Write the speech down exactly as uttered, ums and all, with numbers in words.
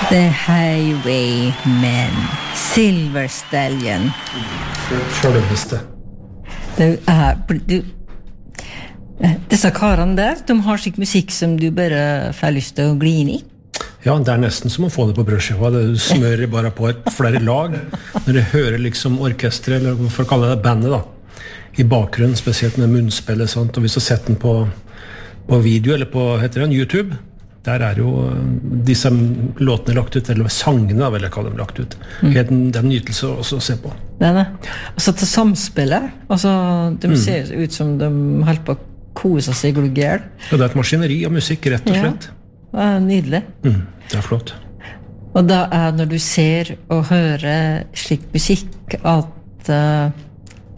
The Highwaymen, Silver Stallion. Sjølveste. Det er du Disse karene der, de har slik musikk som du bare får lyst til å gli inn i. Ja, det er nesten som å få det på brødskiva. Du smører bare på et flere lag. Når du hører liksom orkestret, eller for å kalle det bandet da, i bakgrunnen, spesielt med munnspillet, sant? Og hvis du setter den på, på video, eller på, heter det, YouTube, der er jo disse låtene lagt ut, eller sangene da, vil jeg kalle dem lagt ut. Mm. Det er en nytelse også å se på. Det er det. Og så til samspillet, altså, de mm. ser ut som de holder på å kose seg gluggjel. Ja, det er et maskineri av musikk, rett og slett. Ja. Det er nydelig. Mm, det er flott. Og da er når du ser og hører slik musikk at uh,